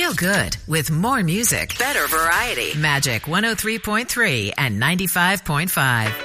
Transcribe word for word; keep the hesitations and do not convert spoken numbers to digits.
Feel good with more music. Better variety. Magic one oh three point three and ninety-five point five.